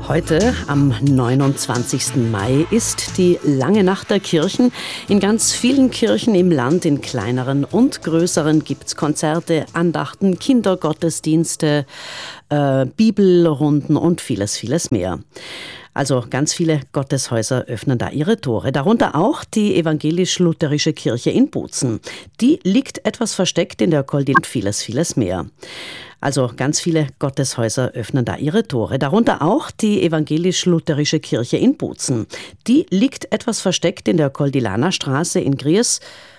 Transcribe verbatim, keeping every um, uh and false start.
Heute, am neunundzwanzigsten Mai, ist die lange Nacht der Kirchen. In ganz vielen Kirchen im Land, in kleineren und größeren, gibt's Konzerte, Andachten, Kindergottesdienste, äh, Bibelrunden und vieles, vieles mehr. Also ganz viele Gotteshäuser öffnen da ihre Tore. Darunter auch die evangelisch-lutherische Kirche in Bozen. Die liegt etwas versteckt in der Col und vieles, vieles mehr. Also ganz viele Gotteshäuser öffnen da ihre Tore. Darunter auch die evangelisch-lutherische Kirche in Bozen. Die liegt etwas versteckt in der Koldilana Straße in Griers.